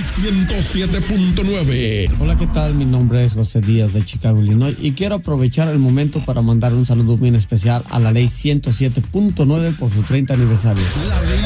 107.9. Hola, ¿qué tal? Mi nombre es José Díaz de Chicago, Illinois, y quiero aprovechar el momento para mandar un saludo bien especial a la ley 107.9 por su 30 aniversario. La ley